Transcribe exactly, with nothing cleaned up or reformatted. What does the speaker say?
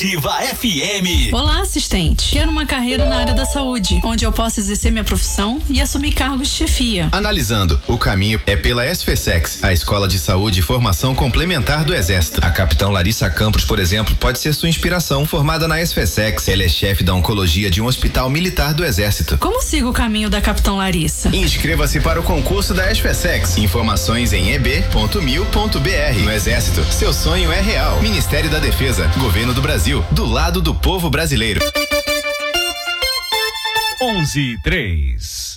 Ativa F M. Olá, assistente. Quero uma carreira na área da saúde, onde eu possa exercer minha profissão e assumir cargos de chefia. Analisando, o caminho é pela SFSEX, a Escola de Saúde e Formação Complementar do Exército. A capitã Larissa Campos, por exemplo, pode ser sua inspiração. Formada na SFSEX, ela é chefe da oncologia de um hospital militar do Exército. Como sigo o caminho da capitã Larissa? Inscreva-se para o concurso da SFSEX. Informações em e b ponto mil ponto b r. No Exército, seu sonho é real. Ministério da Defesa, Governo do Brasil, do lado do povo brasileiro. onze e três.